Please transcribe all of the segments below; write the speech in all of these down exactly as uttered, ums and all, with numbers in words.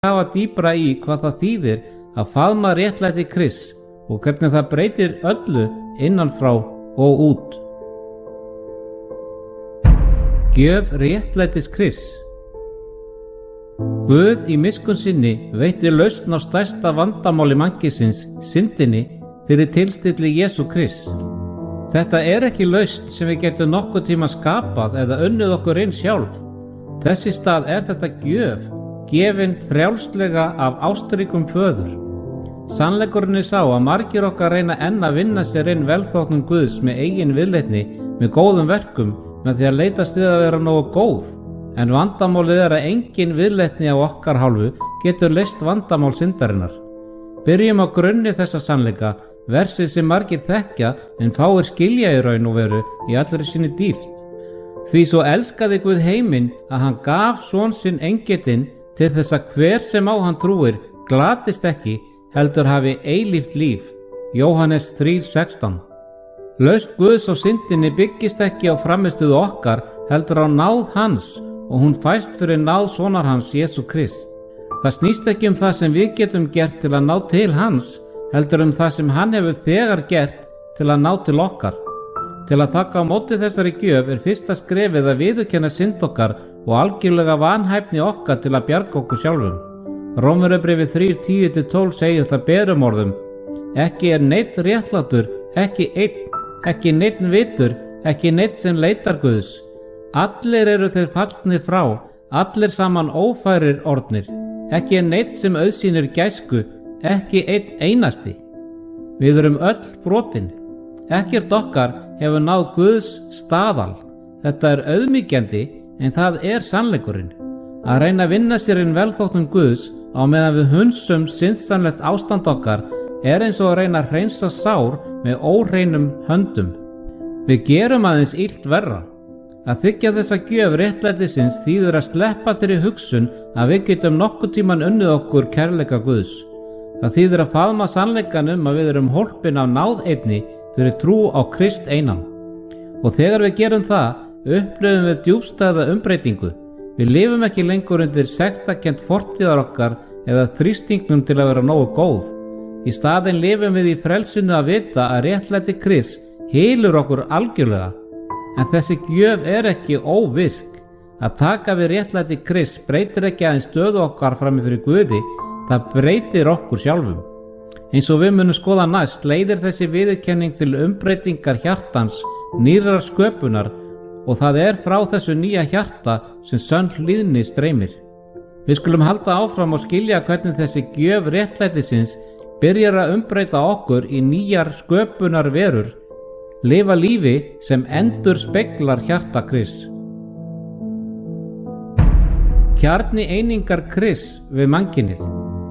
kafa dýpra í hvað það þýðir að faðma réttlæti Krists og hvernig það breytir öllu innan frá og út. Gjöf réttlætis Krists. Guð í miskunn sinni veitti lausn á stærsta vandamáli mannkynsins, syndinni, fyrir tilstilli Jesú Krists. Þetta er ekki lausn sem við getum nokkuð tíma skapað eða unnið okkur inn sjálf. Þess í stað er þetta gjöf, gefin frjálslega af ástríkum föður. Sannleikurinn er sá að margir okkar reyna enn að vinna sér inn velþóknun Guðs með eigin viðleitni, með góðum verkum, með því að leitast við að vera nógu góð. En vandamálið er að engin viðleitni á okkar hálfu getur leyst vandamál syndarinnar. Byrjum á grunni þessa sannleika, versið sem margir þekkja en fáir skilja í raun og veru í allri sinni dýpt. Því svo elskaði Guð heiminn að hann gaf son sinn eingetinn til þess að hver sem á hann trúir glatist ekki, heldur hafi eilíft líf. Jóhannes þrjú sextán. Lausn Guðs á syndinni byggist ekki á framistuðu okkar, heldur á náð hans, og hún fæst fyrir náð sonar hans Jesú Krist. Það snýst ekki um það sem við getum gert til að ná til hans, heldur um það sem hann hefur þegar gert til að ná til okkar. Til að taka á móti þessari gjöf er fyrsta skrefið að viðurkenna synd okkar og algjörlega vanhæfni okkar til að bjarga okkur sjálfum. Rómverjabréfið þrjú tíu til tólf segir það berum orðum: Ekki er neinn réttlátur, ekki einn, ekki neinn vitur, ekki neinn sem leitar Guðs. Allir eru þeir fallnir frá, allir saman ófærir orðnir. Ekki er neinn sem auðsýnir gæsku, ekki einn einasti. Við erum öll brotin. Ekkert okkar hefur náð Guðs staðal. Þetta er auðmýkjandi, en það er sannleikurinn. Að reyna að vinna sér inn velþóknun Guðs á meðan við hunsum syndsamlegt ástand okkar er eins og að reyna að hreinsa sár með óreinum höndum. Við gerum aðeins illt verra. Að þiggja þessa gjöf réttlætisins þýðir að sleppa þeirri hugsun að við getum nokkuð tíman unnið okkur kærleika Guðs. Það þýðir að faðma sannleikann um að við erum hólpin af náð einni fyrir trú á Krist einan. Og þegar við gerum það, upplifum við djúpstæða umbreytingu. Við lifum ekki lengur undir sektarkennt fortíðar okkar eða þrýstingnum til að vera nógu góð. Í staðinn lifum við í frelsinu að vita að réttlæti Krists hylur okkur algjörlega. En þessi gjöf er ekki óvirk. Að taka við réttlæti Krists breytir ekki aðeins stöðu okkar frammi fyrir Guði, það breytir okkur sjálfum. Eins og við munum skoða næst leiðir þessi viðurkenning til umbreytingar hjartans, nýrrar sköpunar, og það er frá þessu nýja hjarta sem sönn hlýðni streymir. Við skulum halda áfram og skilja hvernig þessi gjöf réttlætisins byrjar að umbreyta okkur í nýjar sköpunar verur, lifa lífi sem endur speglar hjarta Krists. Kjarni einingar Krists við mannkynið.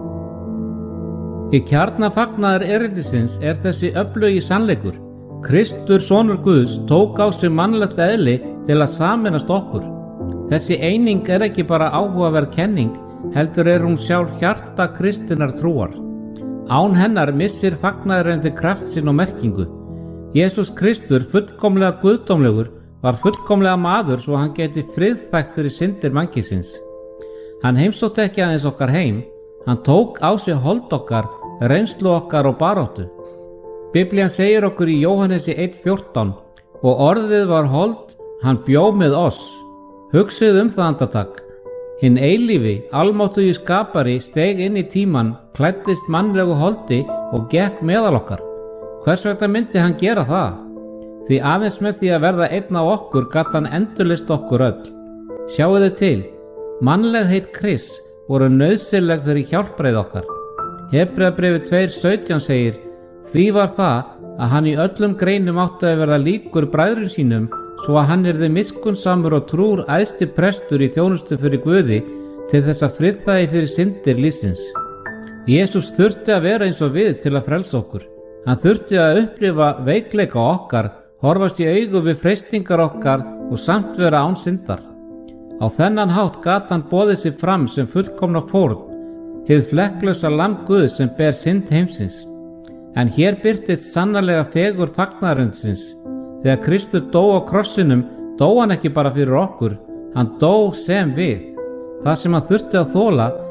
Í kjarna fagnaðar erindisins er þessi öflugi sannleikur. Kristur, sonur Guðs, tók á sig mannlegt eðli til að sameinast okkur. Þessi eining er ekki bara áhugaverð kenning, heldur er hún sjálf hjarta kristinnar trúar. Án hennar missir fagnaðarendi kraft sinn og merkingu. Jesús Kristur, fullkomlega guðdómlegur, var fullkomlega maður svo hann geti friðþægt fyrir syndir mannkynsins. Hann heimsótti ekki aðeins okkar heim, hann tók á sig hold okkar, reynslu okkar og baráttu. Biblían segir okkur í Jóhannesi eitt fjórtán: Og orðið var hold, hann bjó með oss. Hugsið um það andartak. Hinn eilífi, almáttugi skapari steig inn í tíman, klæddist mannlegu holdi og gekk meðal okkar. Hvers vegna myndi hann gera það? Því aðeins með því að verða einn af okkur gat hann endurlist okkur öll. Sjáu þið til, mannlegheit Krists voru nauðsynleg fyrir hjálpræð okkar. Hebreabréfið tvö sautján segir: Því var það að hann í öllum greinum átti að verða líkur bræðrum sínum, svo að hann yrði miskunnsamur og trúr æðsti prestur í þjónustu fyrir Guði til þess að friðþægi fyrir syndir lífsins. Jesús þurfti að vera eins og við til að frelsa okkur. Hann þurfti að upplifa veikleika okkar, horfast í augu við freistingar okkar og samt vera án syndar. Á þennan hátt gat hann boðið sig fram sem fullkomna fórn, hið flekklausa lamb Guðs sem ber synd heimsins. En hér birtist sannarlega fegur fagnaðarindsins. Þegar Kristur dó á krossinum, dó hann ekki bara fyrir okkur, hann dó sem við. Það sem hann þurfti að þola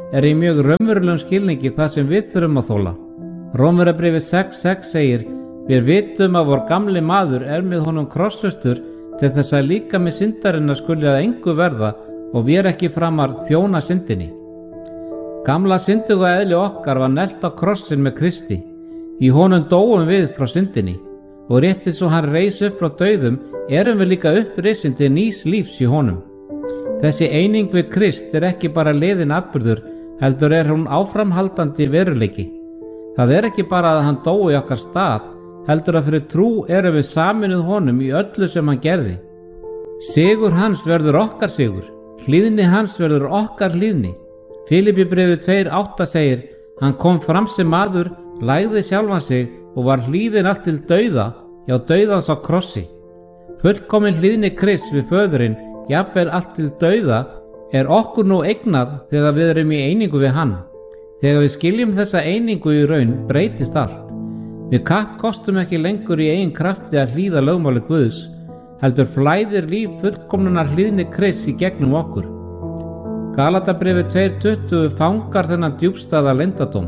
er í mjög raunverulegum skilningi það sem við þurfum að þola. Rómverjabréfið sex sex segir: Við vitum að vor gamli maður er með honum krossfestur til þess að líkami syndarinnar skuli að engu verða og vér ekki framar þjóna syndinni. Gamla synduga eðli okkar var neglt á krossin með Kristi. Í honum dóum við frá syndinni og rétt eins og hann reis upp frá dauðum erum við líka upprisin til nýs lífs í honum. Þessi eining við Krist er ekki bara liðin atburður, heldur er hún áframhaldandi veruleiki. Það er ekki bara að hann dói í okkar stað, heldur að fyrir trú erum við saminuð honum í öllu sem hann gerði. Sigur hans verður okkar sigur, hlýðni hans verður okkar hlýðni. Filippíubréfið tvö átta segir: Hann kom fram sem maður, lægði sjálfan sig og var hlýðinn allt til dauða, já dauðans á krossi. Fullkomin hlýðni Krists við föðurinn, jafnvel allt til dauða, er okkur nú eignað þegar við erum í einingu við hann. Þegar við skiljum þessa einingu í raun breytist allt. Við kappkostum ekki lengur í eigin krafti að hlýða lögmáli Guðs, heldur flæðir líf fullkomnunar hlýðni Krists í gegnum okkur. Galatabréfið tvö tuttugu fangar þennan djúpstæða leyndardóm.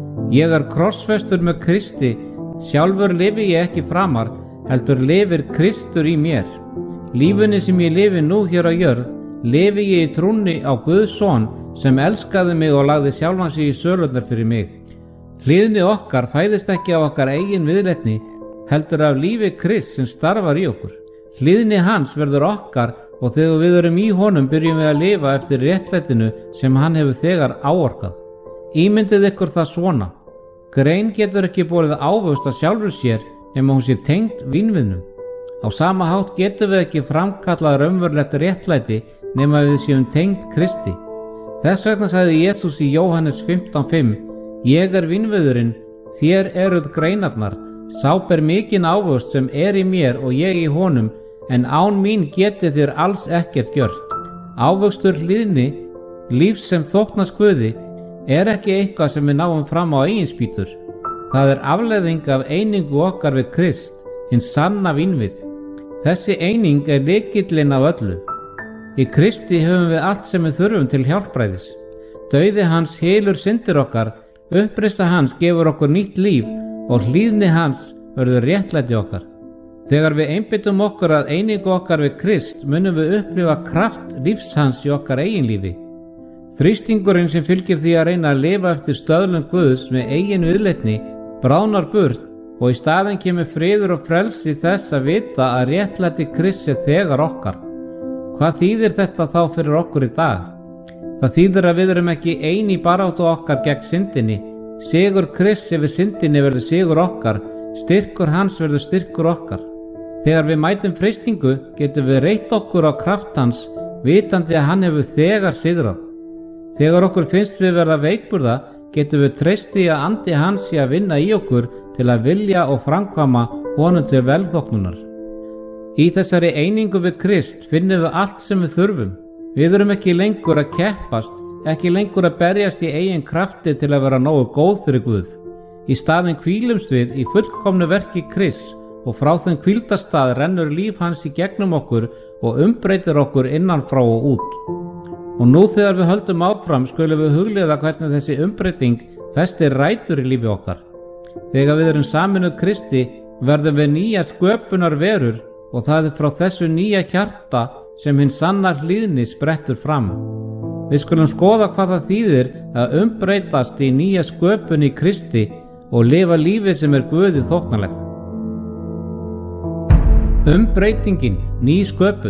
Ég er krossfestur með Kristi, sjálfur lifi ég ekki framar, heldur lifir Kristur í mér. Lífunni sem ég lifi nú hér á jörð, lifi ég í trúnni á Guðs son sem elskaði mig og lagði sjálfan sig í sölurnar fyrir mig. Hlýðni okkar fæðist ekki á okkar eigin viðleitni, heldur af lífi Krists sem starfar í okkur. Hlýðni hans verður okkar og þegar við erum í honum byrjum við að lifa eftir réttlætinu sem hann hefur þegar áorkað. Ímyndið ykkur það svona: grein getur ekki borið ávöxt að sjálfur sér nema hún sé tengd vínviðnum. Á sama hátt getum við ekki framkallað raunverulegt réttlæti nema við séum tengd Kristi. Þess vegna sagði Jesús í Jóhannes fimmtán fimm: Ég er vínviðurinn, þér eruð greinarnar, sá ber mikinn ávöxt sem er í mér og ég í honum, en án mín getið þér alls ekkert gjört. Ávöxtur hlýðni, lífs sem þóknast Guði, er ekki eitthvað sem við náum fram á eigin spýtur. Það er afleiðing af einingu okkar við Krist, hinn sanna vínvið. Þessi eining er lykillinn af öllu. Í Kristi höfum við allt sem við þurfum til hjálpræðis. Dauði hans hylur syndir okkar, uppreisn hans gefur okkur nýtt líf og hlýðni hans verður réttlæti okkar. Þegar við einbyttum okkur að einingu okkar við Krist munum við upplifa kraft lífs hans í okkar eigin lífi. Þrýstingurinn sem fylgir því að reyna að lifa eftir stöðlum Guðs með eigin viðleitni bráðnar burt og í staðinn kemur friður og frelsi þess að vita að réttlæti Krists er þegar okkar. Hvað þýðir þetta þá fyrir okkur í dag? Það þýðir að við erum ekki ein í baráttu okkar gegn syndinni. Sigur Krists yfir syndinni verður sigur okkar, styrkur hans verður styrkur okkar. Þegar við mætum freistingu getum við reitt okkur á kraft hans, vitandi að hann hefur þegar sigrað. Þegar okkur finnst við verða veikburða, getum við treyst því að andi hans sé að vinna í okkur til að vilja og framkvæma honum til velþóknunar. Í þessari einingu við Krist finnum við allt sem við þurfum. Við erum ekki lengur að keppast, ekki lengur að berjast í eigin krafti til að vera nógu góð fyrir Guð. Í staðinn hvílumst við í fullkomnu verki Krists og frá þeim hvíldastað rennur líf hans í gegnum okkur og umbreytir okkur innan frá og út. Og nú þegar við höldum áfram skulum við hugleiða hvernig þessi umbreyting festir rætur í lífi okkar. Þegar við erum saminuð Kristi verðum við nýja sköpunar verur og það er frá þessu nýja hjarta sem hinn sanna hlýðni sprettur fram. Við skulum skoða hvað það þýðir að umbreytast í nýja sköpun í Kristi og lifa lífi sem er Guði þóknanlegt. Umbreytingin, ný sköpun.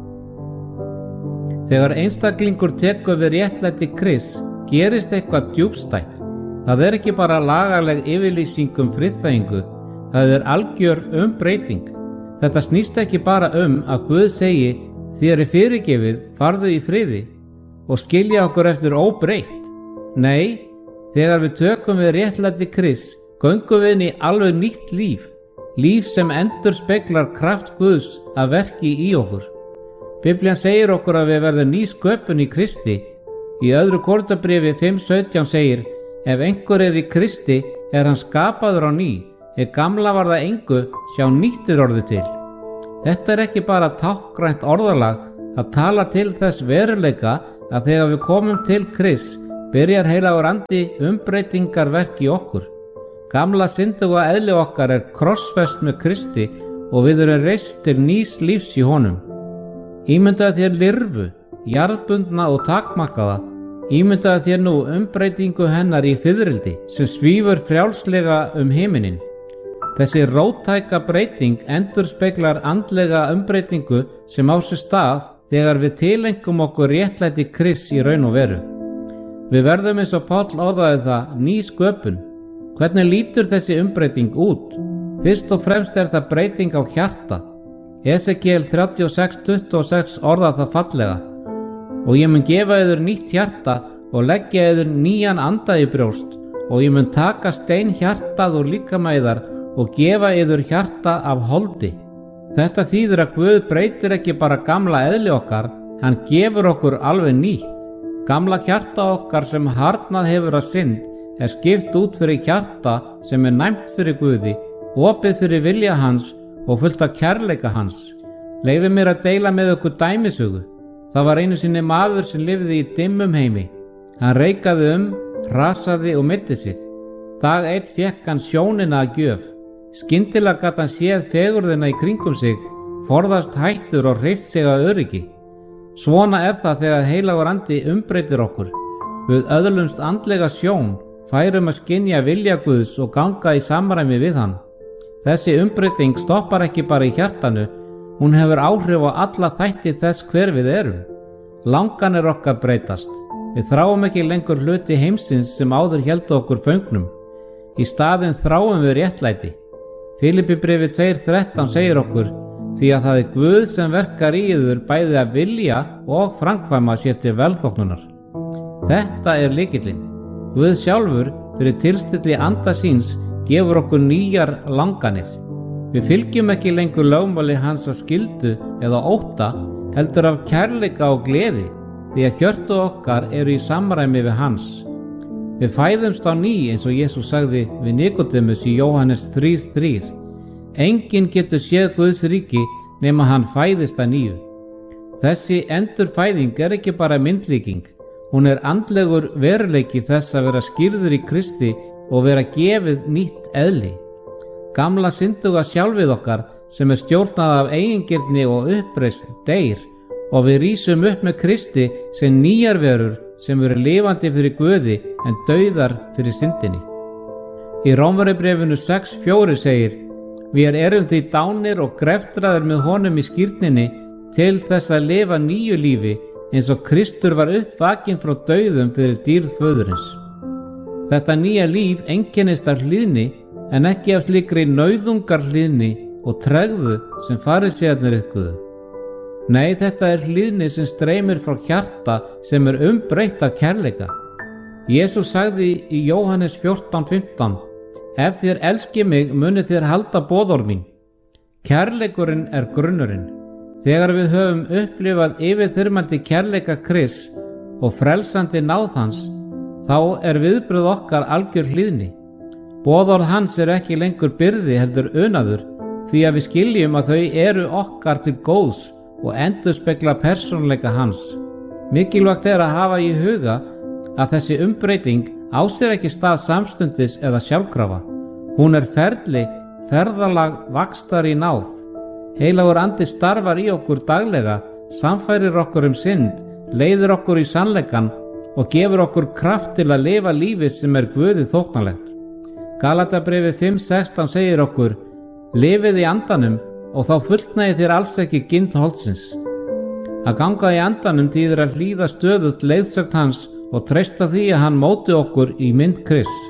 Þegar einstaklingur tekur við réttlæti Krists, gerist eitthvað djúpstætt. Það er ekki bara lagaleg yfirlýsing um friðþægingu, það er algjör umbreyting. Þetta snýst ekki bara um að Guð segi: þér er fyrirgefið, farðu í friði, og skilja okkur eftir óbreytt. Nei, þegar við tökum við réttlæti Krists, göngum við inn í alveg nýtt líf. Líf sem endur speglar kraft Guðs að verki í okkur. Biblían segir okkur að við verðum ný sköpun í Kristi. Í öðru Korintabréfi fimm sautján segir: ef einhver er í Kristi er hann skapaður á ný, ef gamla var það engu, sjá nýtt er orðið til. Þetta er ekki bara táknrænt orðalag, það talar til þess veruleika að þegar við komum til Krists byrjar heilagur andi umbreytingarverk í okkur. Gamla synduga eðli okkar er krossfest með Kristi og við erum reist til nýs lífs í honum. Ímyndaðu þér lirfu, jarðbundna og takmarkaða. Ímyndaðu þér nú umbreytingu hennar í fiðrildi sem svífur frjálslega um himinin. Þessi róttæka breyting endurspeglar andlega umbreytingu sem á sér stað þegar við tilengum okkur réttlæti Krists í raun og veru. Við verðum eins og Páll orðaði það ný sköpun. Hvernig lítur þessi umbreyting út? Fyrst og fremst er það breyting á hjarta. Esekiel þrjátíu og sex tuttugu og sex orðar það fallega. Og ég mun gefa yður nýtt hjarta og leggja yður nýjan anda í brjóst, og ég mun taka stein hjartað úr líkama yðar og gefa yður hjarta af holdi. Þetta þýðir að Guð breytir ekki bara gamla eðli okkar, hann gefur okkur alveg nýtt. Gamla hjarta okkar sem harðnað hefur að synd er skipt út fyrir hjarta sem er næmt fyrir Guði, opið fyrir vilja hans og fullt af kærleika hans. Leyfið mér að deila með okkur dæmisögu. Það var einu sinni maður sem lifði í dimmum heimi. Hann reikaði um, hrasaði og meiddi sig. Dag einn fékk hann sjónina að gjöf. Skyndilega gat hann séð fegurðina í kringum sig, forðast hættur og hreyft sig að öryggi. Svona er það þegar heilagur andi umbreytir okkur. Við öðlumst andlega sjón, færum að skynja vilja Guðs og ganga í samræmi við hann. Þessi umbreyting stoppar ekki bara í hjartanu, hún hefur áhrif á alla þætti þess hver við erum. Langanir okkar breytast. Við þráum ekki lengur hluti heimsins sem áður héldu okkur föngnum. Í staðinn þráum við réttlæti. Filippibréfi tvö þrettán segir okkur, því að það er Guð sem verkar í yður bæði að vilja og framkvæma sér til velþóknunar. Þetta er lykillinn. Guð sjálfur, fyrir tilstilli anda síns, gefur okkur nýjar langanir. Við fylgjum ekki lengur lögmáli hans af skyldu eða ótta, heldur af kærleika og gleði, því að hjörtu okkar eru í samræmi við hans. Við fæðumst á ný eins og Jesús sagði við Nikodemus í Jóhannes þrjú þrjú. Enginn getur séð Guðs ríki nema hann fæðist að nýju. Þessi endurfæðing er ekki bara myndlíking, hún er andlegur veruleiki þess að vera skýrður í Kristi og vera gefið nýtt eðli. Gamla synduga sjálfið okkar sem er stjórnað af eigingirni og uppreisn deyr og við rísum upp með Kristi sem nýjar verur sem eru lifandi fyrir Guði en dauðar fyrir syndinni. Í Rómverjabréfinu sex fjögur segir: Við erum því dánir og greftraðir með honum í skírninni til þess að lifa nýju lífi eins og Kristur var uppvakinn frá dauðum fyrir dýrð föðurins. Þetta nýja líf einkennist af hlýðni en ekki af slíkri nauðungarhlýðni og tregðu sem farísearnir iðkuðu. Nei, þetta er hlýðni sem streymir frá hjarta sem er umbreytt af kærleika. Jesús sagði í Jóhannes fjórtán fimmtán: Ef þér elski mig munið þér halda boðorð mín. Kærleikurinn er grunnurinn. Þegar við höfum upplifað yfirþyrmandi kærleika Krists og frelsandi náð hans, þá er viðbrögð okkar algjör hlýðni. Boðorð hans er ekki lengur byrði heldur unaður, því að við skiljum að þau eru okkar til góðs og endurspegla persónuleika hans. Mikilvægt er að hafa í huga að þessi umbreyting á sér ekki stað samstundis eða sjálfkrafa. Hún er ferli, ferðalag vaxtar í náð. Heilagur andi starfar í okkur daglega, samfærir okkur um synd, leiðir okkur í sannleikann og gefur okkur kraft til að lifa lífi sem er Guði þóknanlegt. Galatabréfi fimm sextán segir okkur: Lifið í andanum og þá fullnægi þér alls ekki gind holdsins. Að ganga í andanum þýðir að hlýða stöðugt leiðsögn hans og treysta því að hann móti okkur í mynd Krists.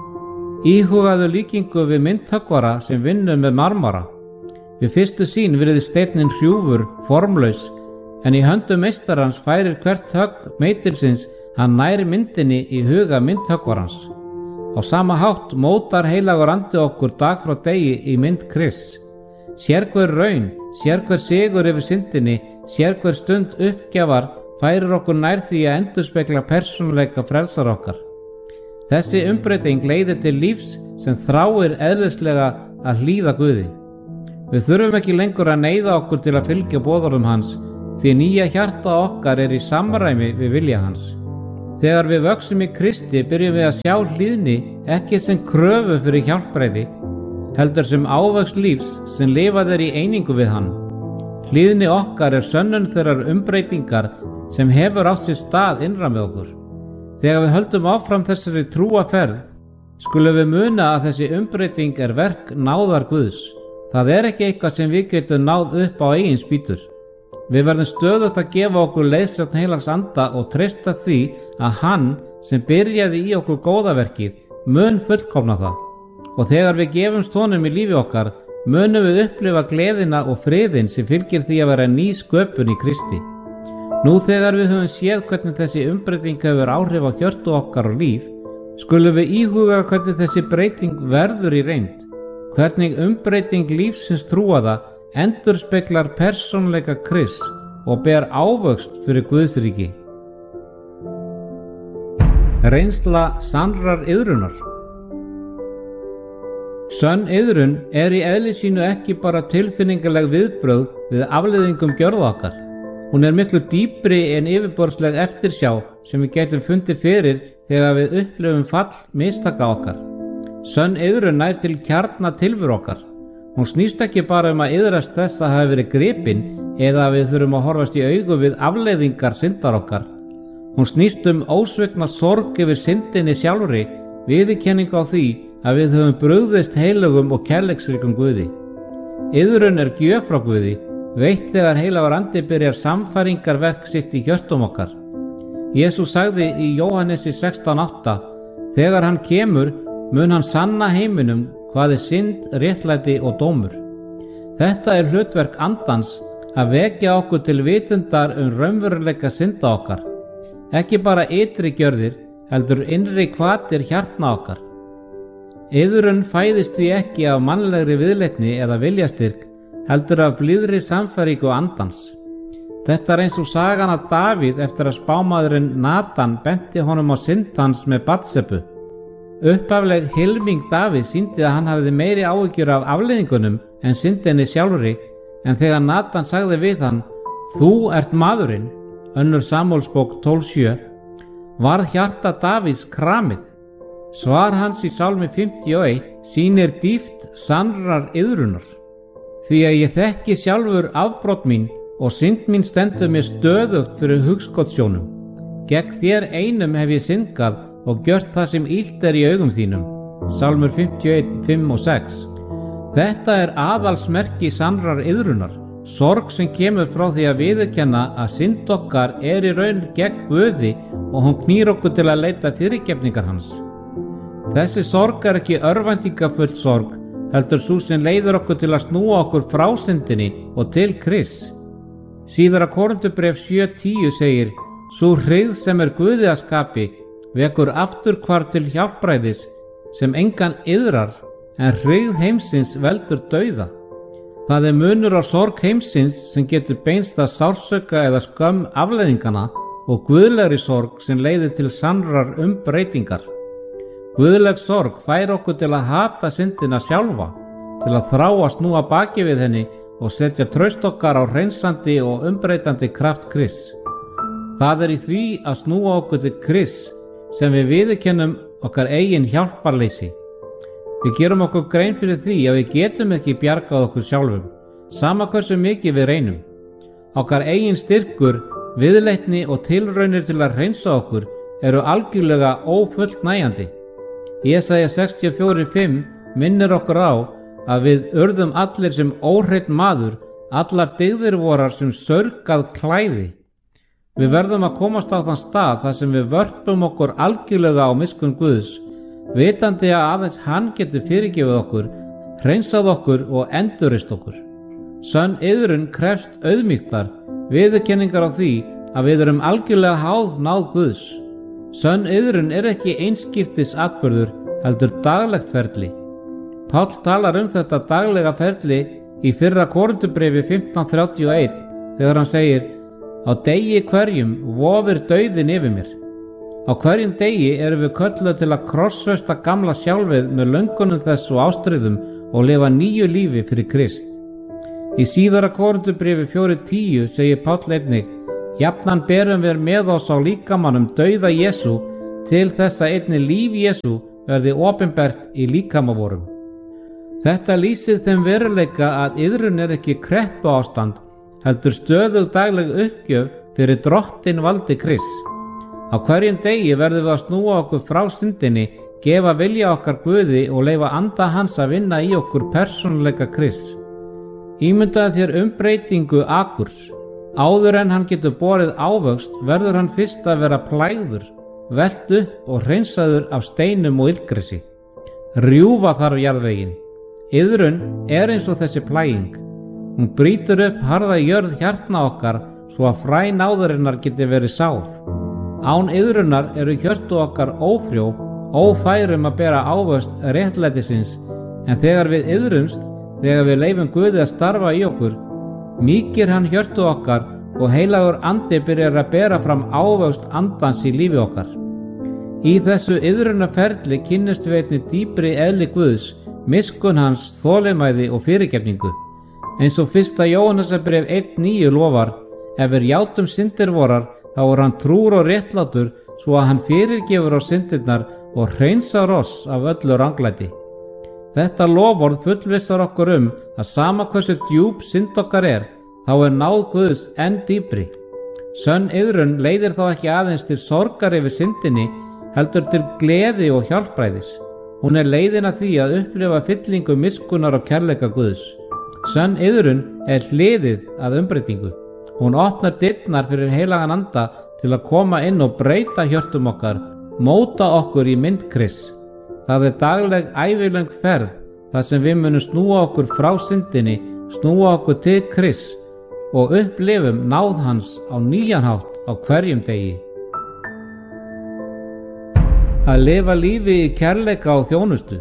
Íhugaðu líkingu við myndhöggvara sem vinnur með marmara. Við fyrstu sýn virðist steinninn hrjúfur, formlaus, en í höndum meistarans færir hvert högg meitilsins hann nær myndinni í huga myndhöggvarans. Á sama hátt mótar heilagur andi okkur dag frá degi í mynd Krists. Sér hver raun, sér hver sigur yfir syndinni, sér hver stund uppgjafar færir okkur nær því að endurspegla persónuleika frelsar okkar. Þessi umbreyting leiðir til lífs sem þráir eðlislega að hlýða Guði. Við þurfum ekki lengur að neyða okkur til að fylgja boðorðum hans, því nýja hjarta okkar er í samræmi við vilja hans. Þegar við vöxum í Kristi byrjum við að sjá hlýðni ekki sem kröfu fyrir hjálpræði, heldur sem ávöxt lífs sem lifað er í einingu við hann. Hlýðni okkar er sönnun þeirrar umbreytingar sem hefur átt sér stað innra með okkur. Þegar við höldum áfram þessari trúaferð, skulum við muna að þessi umbreyting er verk náðar Guðs. Það er ekki eitthvað sem við getum náð upp á eigin spýtur. Við verðum stöðugt að gefa okkur leiðsögn Heilags Anda og treysta því að hann sem byrjaði í okkur góðaverkið mun fullkomna það. Og þegar við gefumst honum í lífi okkar, munum við upplifa gleðina og friðinn sem fylgir því að vera ný sköpun í Kristi. Nú þegar við höfum séð hvernig þessi umbreyting hefur áhrif á hjörtu okkar og líf, skulum við íhuga hvernig þessi breyting verður í reynd, hvernig umbreyting lífsins trúaða endurspeglar persónleika Krists og ber ávöxt fyrir Guðs ríki. Reynsla sannrar iðrunar. Sönn iðrun er í eðli sínu ekki bara tilfinningaleg viðbrögð við afleiðingum gjörða okkar. Hún er miklu dýpri en yfirborðsleg eftirsjá sem við getum fundið fyrir þegar við upplifum fall mistaka okkar. Sönn iðrun nær til kjarna tilveru okkar. Hún snýst ekki bara um að iðrast þess að hafa verið gripin eða að við þurfum að horfast í augu við afleiðingar syndar okkar. Hún snýst um ósvikna sorg yfir syndinni sjálfri, viðurkenningu á því að við höfum brugðist heilugum og kærleiksríkum Guði. Iðrun er gjöf frá Guði, veitt þegar heilagur andi byrjar samfæringarverk sitt í hjörtum okkar. Jesús sagði í Jóhannesi sextán átta: þegar hann kemur, mun hann sanna heiminum hvað er synd, réttlæti og dómur. Þetta er hlutverk andans að vekja okkur til vitundar um raunveruleika synda okkar. Ekki bara ytri gjörðir, heldur innri hvatir hjartna okkar. Iðrun fæðist því ekki af mannlegri viðleitni eða viljastyrk, heldur af blíðri samfæringu andans. Þetta er eins og sagan af Davíð eftir að spámaðurinn Natan benti honum á synd hans með Batsebu. Upphafleg hilming Davíð sýndi að hann hafði meiri áhyggjur af afleiðingunum en syndinni sjálfri, en þegar Natan sagði við hann: þú ert maðurinn, önnur Samúelsbók tólf sjö, varð hjarta Davíðs kramið. Svar hans í Sálmi fimmtíu og eitt sýnir dýpt sannrar iðrunar. Því að ég þekki sjálfur afbrot mín og synd mín stendur mér stöðugt fyrir hugskotssjónum. Gegn þér einum hef ég syndgað og gjört það sem illt er í augum þínum. Sálmur fimmtíu og eitt, fimm og sex. Þetta er aðalsmerki sannrar iðrunar, sorg sem kemur frá því að viðurkenna að synd okkar er í raun gegn Guði og hún knýr okkur til að leita fyrirgefningar hans. Þessi sorg er ekki örvæntingafull sorg, heldur sú sem leiðir okkur til að snúa okkur frá syndinni og til Krists. Síðara Korinthubréf sjö tíu segir: sú hryggð sem er Guði að skapi vekur afturhvarf til hjálpræðis sem engan iðrar, en hryggð heimsins veldur dauða. Það er munur á sorg heimsins sem getur beinst að sársauka eða skömm afleiðingana og guðlegri sorg sem leiðir til sannrar umbreytingar. Guðleg sorg fær okkur til að hata syndina sjálfa, til að þrá að snúa baki við henni og setja traust okkar á hreinsandi og umbreytandi kraft Krists. Það er í því að snúa okkur til Krists sem við viðurkennum okkar eigin hjálparleysi. Við gerum okkur grein fyrir því að við getum ekki bjargað okkur sjálfum, sama hversu mikið við reynum. Okkar eigin styrkur, viðleitni og tilraunir til að hreinsa okkur eru algjörlega ófullnægjandi. Jesaja sextíu og fjögur fimm minnir okkur á að við urðum allir sem óhreinn maður, allar dygðir vorar sem saurgað klæði. Við verðum að komast á þann stað þar sem við vörpum okkur algjörlega á miskunn Guðs, vitandi að aðeins hann getur fyrirgefið okkur, hreinsað okkur og endurreist okkur. Sönn iðrun krefst auðmýktar, viðurkenningar á því að við erum algjörlega háð náð Guðs. Sönn iðrun er ekki einskiptis atburður, heldur daglegt ferli. Páll talar um þetta daglega ferli í fyrra Korinthubréfi fimmtán þrjátíu og eitt þegar hann segir: á degi hverjum vofir dauðinn yfir mér. Á hverjum degi erum við kölluð til að krossfesta gamla sjálfið með löngunum þess og ástríðum og lifa nýju lífi fyrir Krist. Í síðara Korinthubréfi fjögur tíu segir Páll einnig: Jafnan berum við með oss á líkamanum dauða Jesú til þess að einnig líf Jesú verði opinbert í líkama vorum. Þetta lýsir þeim veruleika að iðrun er ekki kreppu ástand, heldur stöðug dagleg uppgjöf fyrir drottin valdi Krists. Á hverjum degi verðum við að snúa okkur frá syndinni, gefa vilja okkar Guði og leyfa anda hans að vinna í okkur persónuleika Krists. Ímyndaðu þér umbreytingu Akurs. Áður en hann getur borið ávöxt verður hann fyrst að vera plægður, velt upp og hreinsaður af steinum og illgresi. Rjúfa þarf jarðveginn. Iðrun er eins og þessi plæging. Hún brýtur upp harða jörð hjartna okkar svo að fræ náðurinnar geti verið sáð. Án iðrunar eru hjörtu okkar ófrjó, ófærum að bera ávöxt réttlætisins, en þegar við iðrumst, þegar við leyfum Guði að starfa í okkur, mýkir hann hjörtu okkar og heilagur andi byrjar að bera fram ávöxt andans í lífi okkar. Í þessu iðrunarferli kynnumst við einnig dýpri eðli Guðs, miskunn hans, þolinmæði og fyrirgefningu. Eins og fyrsta Jóhannesarbréf eitt níu lofar, ef við játum syndir vorar, þá er hann trúr og réttlátur svo að hann fyrirgefur á syndirnar og hreinsar oss af öllu ranglæti. Þetta loforð fullvissar okkur um að sama hversu djúp synd okkar er, þá er náð Guðs enn dýpri. Sönn iðrun leiðir þá ekki aðeins til sorgar yfir syndinni, heldur til gleði og hjálpræðis. Hún er leiðin að því að upplifa fyllingu miskunnar og kærleika Guðs. Sönn iðrun er hliðið að umbreytingu. Hún opnar dyrnar fyrir heilagan anda til að koma inn og breyta hjörtum okkar, móta okkur í mynd Krists. Það er dagleg ævilöng ferð þar sem við munum snúa okkur frá syndinni, snúa okkur til Krists og upplifum náð hans á nýjan hátt á hverjum degi. Að lifa lífi í kærleika og þjónustu.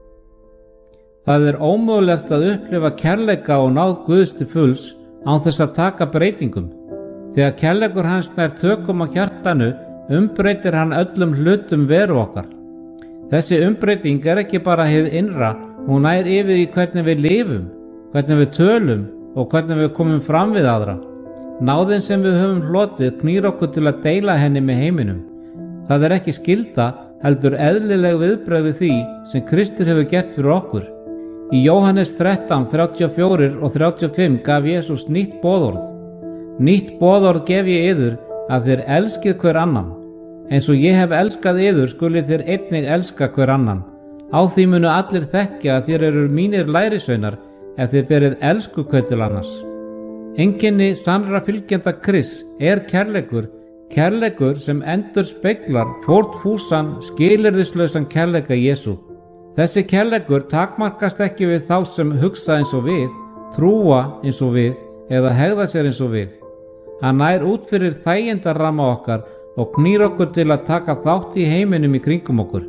Það er ómögulegt að upplifa kærleika og náð Guðs til fulls án þess að taka breytingum. Þegar kærleikur hans nær tökum á hjartanu, umbreytir hann öllum hlutum veru okkar. Þessi umbreyting er ekki bara hið innra, hún nær yfir í hvernig við lifum, hvernig við tölum og hvernig við komum fram við aðra. Náðin sem við höfum hlotið knýr okkur til að deila henni með heiminum. Það er ekki skylda, heldur eðlileg viðbrögð við því sem Kristur hefur gert fyrir okkur. Í Jóhannes þrettán þrjátíu og fjögur og þrjátíu og fimm gaf Jesús nýtt boðorð. Nýtt boðorð gef ég yður að þér elskið hver annan. Eins og ég hef elskað yður skulið þér einnig elska hver annan. Á því munu allir þekkja að þér eru mínir lærisveinar ef þið berið elsku hver til annars. Einkenni sannra fylgjenda Krists er kærleikur, kærleikur sem endur speglar fórnfúsan, skilyrðislausan kærleika Jesú. Þessi kærleikur takmarkast ekki við þá sem hugsa eins og við, trúa eins og við eða hegða sér eins og við. Hann nær út fyrir þægindarramma okkar og knýr okkur til að taka þátt í heiminum í kringum okkur.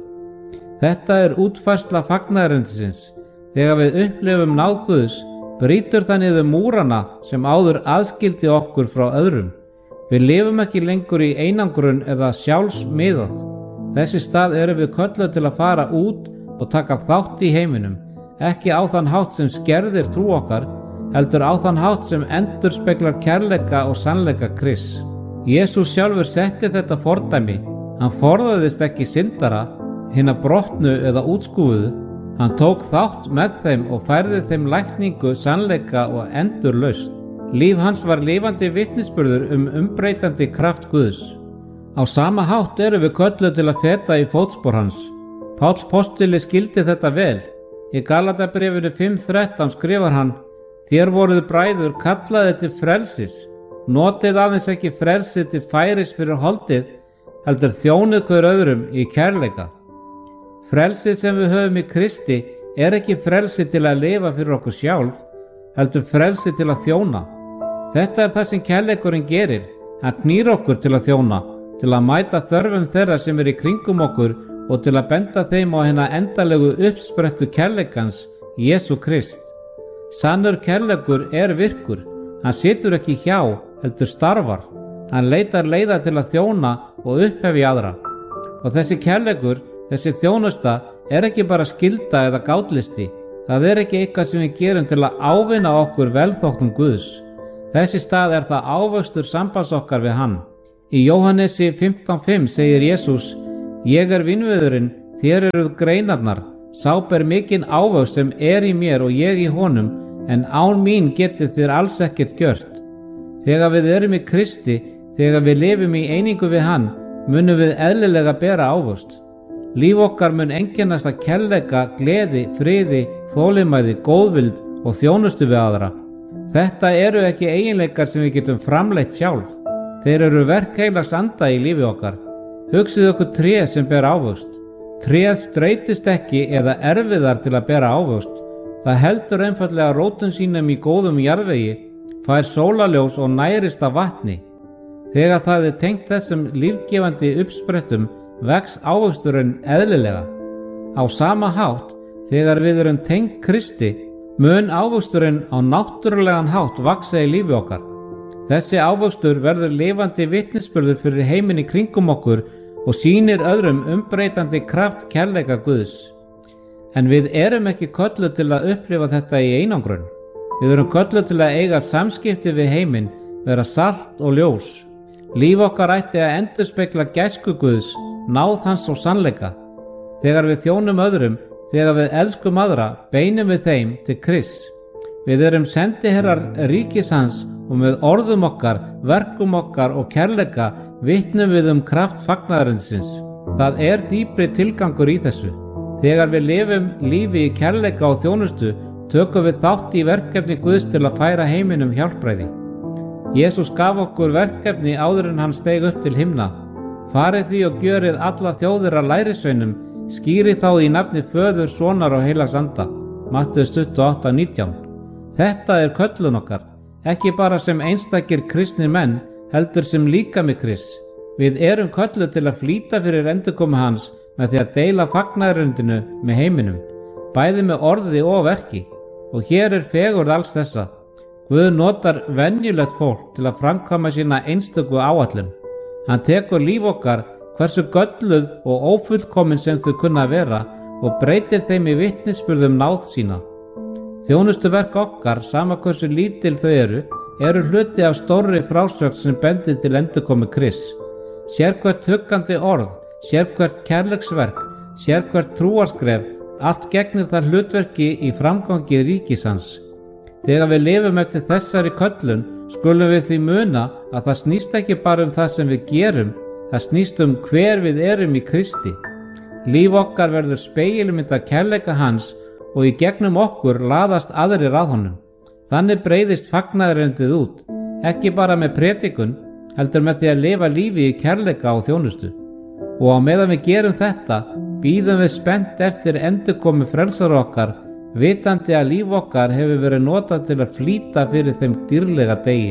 Þetta er útfærsla fagnaðarindisins. Þegar við upplifum náð Guðs, brýtur það niður múrana sem áður aðskildi okkur frá öðrum. Við lifum ekki lengur í einangrun eða sjálfsmiðað. Þessi stað erum við kölluð til að fara út og taka þátt í heiminum, ekki á þann hátt sem skerðir trú okkar, heldur á þann hátt sem endurspeglar kærleika og sannleika Krists. Jesús sjálfur setti þetta fordæmi. Hann forðaðist ekki syndara, hina brotnu eða útskúfuðu. Hann tók þátt með þeim og færði þeim lækningu, sannleika og endurlausn. Líf hans var lifandi vitnisburður um umbreytandi kraft Guðs. Á sama hátt erum við kölluð til að feta í fótspor hans. Páll postuli skildi þetta vel. Í Galatabréfinu fimm þrettán skrifar hann: Þér voruð bræður kallaðir til frelsis. Notið aðeins ekki frelsið til færis fyrir holdið, heldur þjónið hver öðrum í kærleika. Frelsið sem við höfum í Kristi er ekki frelsið til að lifa fyrir okkur sjálf, heldur frelsið til að þjóna. Þetta er það sem kærleikurinn gerir. Hann knýr okkur til að þjóna, til að mæta þörfum þeirra sem er í kringum okkur og til að benda þeim á hina endalegu uppsprettu kærleikans, Jesú Krist. Sannur kærleikur er virkur. Hann situr ekki hjá, heldur starfar. Hann leitar leiða til að þjóna og upphefja aðra. Og þessi kærleikur, þessi þjónusta, er ekki bara skylda eða gátlisti. Það er ekki eitthvað sem við gerum til að ávinna okkur velþóknun Guðs. Þessi stað er það ávöxtur sambands okkar við hann. Í Jóhannesi fimmtán fimm segir Jesús: Ég er vínviðurinn, þér eruð greinarnar, sá ber mikinn ávöxt sem er í mér og ég í honum, en án mín getið þér alls ekkert gjört. Þegar við erum í Kristi, þegar við lifum í einingu við hann, munum við eðlilega bera ávöxt. Líf okkar mun einkennast af kærleika, gleði, friði, þolinmæði, góðvild og þjónustu við aðra. Þetta eru ekki eiginleikar sem við getum framleitt sjálf. Þeir eru verk heilags anda í lífi okkar. Hugsið okkur tré sem ber ávöxt. Tréð streitist ekki eða erfiðar til að bera ávöxt. Það heldur einfaldlega rótum sínum í góðum jarðvegi, fær sólarljós og nærist af vatni. Þegar það er tengt þessum lífgefandi uppsprettum, vex ávöxturinn eðlilega. Á sama hátt, þegar við erum tengt Kristi, mun ávöxturinn á náttúrulegan hátt vaxa í lífi okkar. Þessi ávöxtur verður lifandi vitnisburður fyrir heiminn í kringum okkur og sýnir öðrum umbreytandi kraft kærleika Guðs. En við erum ekki kölluð til að upplifa þetta í einangrun. Við erum kölluð til að eiga samskipti við heiminn, vera salt og ljós. Líf okkar ætti að endurspegla gæsku Guðs, náð hans og sannleika. Þegar við þjónum öðrum, þegar við elskum aðra, beinum við þeim til Krists. Við erum sendiherrar ríkis hans og með orðum okkar, verkum okkar og kærleika vitnum við um kraft fagnaðarins. Það er dýpri tilgangur í þessu. Þegar við lifum lífi í kærleika og þjónustu, tökum við þátt í verkefni Guðs til að færa heiminum hjálpræði. Jesús gaf okkur verkefni áður en hann steig upp til himna. Farið því og gjörið alla þjóðir að lærisveinum, skýrið þá í nafni Föður, Sonar og Heilags Anda. Matteus tuttugu og átta nítján. Þetta er köllun okkar, ekki bara sem einstakir kristnir menn, heldur sem líkami Krists. Við erum kölluð til að flýta fyrir endurkomu hans með því að deila fagnaðarerindinu með heiminum, bæði með orði og verki. Og hér er fegurð alls þessa. Guð notar venjulegt fólk til að framkvæma sína einstöku áætlun. Hann tekur líf okkar, hversu gölluð og ófullkomin sem þau kunna vera, og breytir þeim í vitnisburðum náð sína. Þjónustuverk okkar, sama hversu lítil þau eru, eru hluti af stórri frásögn sem bendir til endurkomu Krists. Sérhvert huggandi orð, sérhvert kærleiksverk, sérhvert trúarskref, allt gegnir það hlutverki í framgangi ríkis hans. Þegar við lifum eftir þessari köllun, skulum við því muna að það snýst ekki bara um það sem við gerum, það snýst um hver við erum í Kristi. Líf okkar verður spegilmynd af kærleika hans og í gegnum okkur laðast aðrir að honum. Þannig breiðist fagnaðarerindið út, ekki bara með predikun, heldur með því að lifa lífi í kærleika og þjónustu. Og á meðan við gerum þetta, bíðum við spennt eftir endurkomu frelsara okkar, vitandi að líf okkar hefur verið notað til að flýta fyrir þeim dýrlega degi.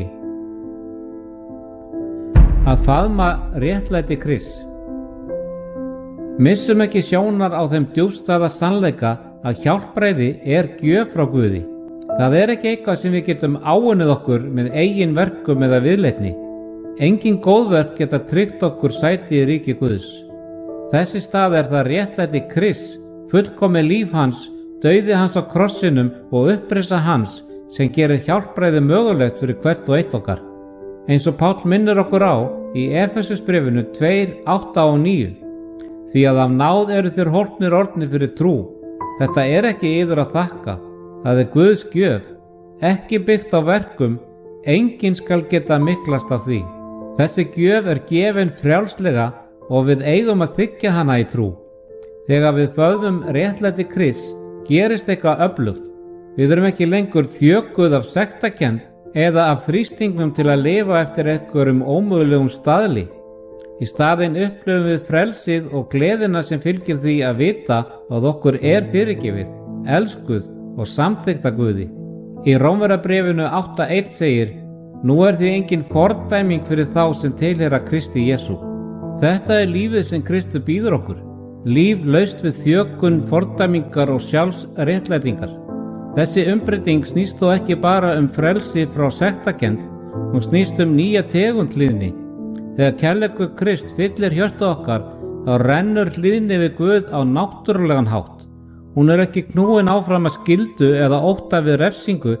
Að faðma réttlæti Krists. Missum ekki sjónar á þeim djúpstæða sannleika að hjálpræði er gjöf frá Guði. Það er ekki eitthvað sem við getum áunnið okkur með eigin verkum eða viðleitni. Engin góðverk geta tryggt okkur sæti í ríki Guðs. Þessi stað er það réttlæti Krists, fullkomið líf hans, dauði hans á krossinum og upprisa hans sem gerir hjálpræði mögulegt fyrir hvert og eitt okkar. Eins og Páll minnir okkur á í Efesusbréfinu tvö, átta og níu. Því að af náð eru þér hólpnir orðnir fyrir trú. Þetta er ekki yður að þakka, það er Guðs gjöf, ekki byggt á verkum, enginn skal geta miklast af því. Þessi gjöf er gefin frjálslega og við eigum að þiggja hana í trú. Þegar við föðmum réttlæti Krists gerist eitthvað öflugt. Við erum ekki lengur þjökuð af sektarkennd eða af þrýstingum til að lifa eftir einhverjum ómögulegum staðli. Í staðinn upplifum við frelsið og gleðina sem fylgir því að vita að okkur er fyrirgefið, elskuð og samþykkt af Guði. Í Rómverjabréfinu átta eitt segir: Nú er því engin fordæming fyrir þá sem tilheyra Kristi Jesú. Þetta er lífið sem Kristur býður okkur. Líf laust við þjökun, fordæmingar og sjálfsréttlætingar. Þessi umbreyting snýst þó ekki bara um frelsi frá sektarkennd, hún snýst um nýja tegund hlýðni. Þegar kærleikur Krist fyllir hjörtu okkar, þá rennur hlýðni við Guð á náttúrulegan hátt. Hún er ekki knúin áfram að skyldu eða ótta við refsingu,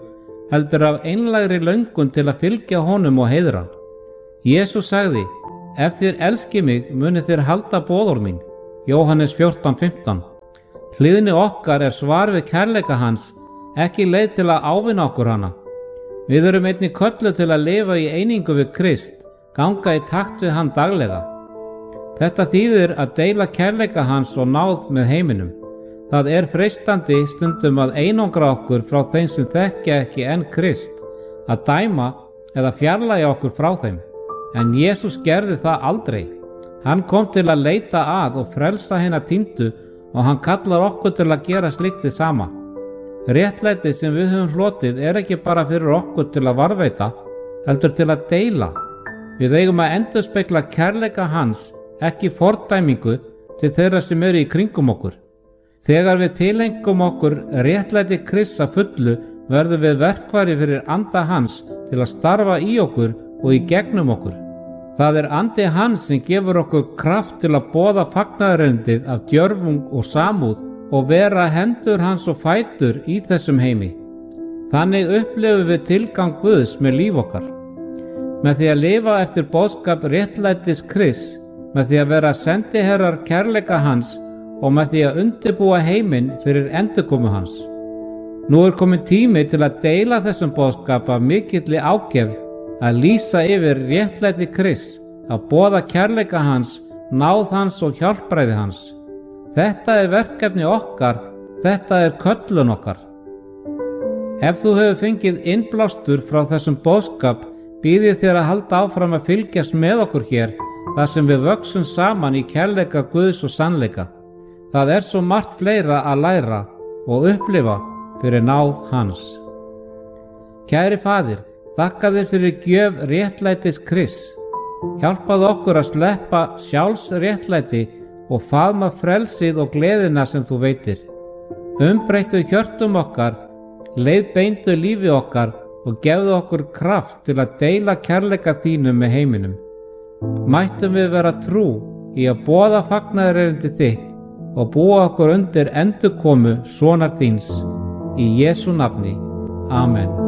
heldur af einlægri löngun til að fylgja honum og heiðra. Jesús sagði: ef þér elski mig, munið þér halda boðorð mín. Jóhannes fjórtán fimmtán. Hlýðni okkar er svar við kærleika hans, ekki leið til að ávinna okkur hana. Við erum einnig kölluð til að lifa í einingu við Krist, ganga í takt við hann daglega. Þetta þýðir að deila kærleika hans og náð með heiminum. Það er freistandi stundum að einangra okkur frá þeim sem þekkja ekki enn Krist, að dæma eða fjarlægja okkur frá þeim. En Jesús gerði það aldrei. Hann kom til að leita að og frelsa hina týndu og hann kallar okkur til að gera slíkt hið sama. Réttlætið sem við höfum hlotið er ekki bara fyrir okkur til að varðveita, heldur til að deila. Við eigum að endurspegla kærleika hans, ekki fordæmingu til þeirra sem eru í kringum okkur. Þegar við tilengum okkur réttlæti Krists að fullu, verðum við verkfæri fyrir anda hans til að starfa í okkur og í gegnum okkur. Það er andi hans sem gefur okkur kraft til að boða fagnaðarerindið af djörfung og samúð og vera hendur hans og fætur í þessum heimi. Þannig upplifum við tilgang Guðs með líf okkar. Með því að lifa eftir boðskap réttlætis Krists, með því að vera sendiherrar kærleika hans og með því að undirbúa heiminn fyrir endurkomu hans. Nú er komin tími til að deila þessum boðskap af mikilli ágefð, að lýsa yfir réttlæti Krists, að boða kærleika hans, náð hans og hjálpræði hans. Þetta er verkefni okkar, þetta er köllun okkar. Ef þú hefur fengið innblástur frá þessum boðskap, býð ég þér að halda áfram að fylgjast með okkur hér, þar sem við vöxum saman í kærleika Guðs og sannleika. Það er svo margt fleira að læra og upplifa fyrir náð hans. Kæri Faðir, þakka þér fyrir gjöf réttlætis Krists. Hjálpaðu okkur að sleppa sjálfsréttlæti og faðma frelsið og gleðina sem þú veitir. Umbreyttu hjörtum okkar, leiðbeindu lífi okkar og gefðu okkur kraft til að deila kærleika þínum með heiminum. Mættum við vera trú í að boða fagnaðarerindi þitt og búa okkur undir endurkomu sonar þíns. Í Jesú nafni. Amen.